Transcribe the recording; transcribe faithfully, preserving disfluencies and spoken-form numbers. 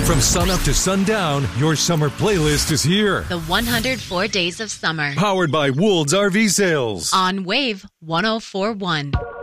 From sunup to sundown, your summer playlist is here. The one hundred four Days of Summer. Powered by Woold's R V Sales. On Wave one oh four point one.